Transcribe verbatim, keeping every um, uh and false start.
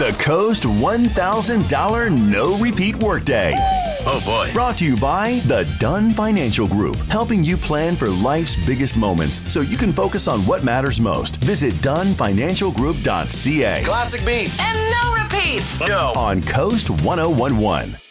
The Coast one thousand dollars No Repeat Workday. Oh, boy. Brought to you by the Dunn Financial Group, helping you plan for life's biggest moments so you can focus on what matters most. Visit Dunn Financial Group dot C A. Classic beats. And no repeats. No. On Coast one oh one one.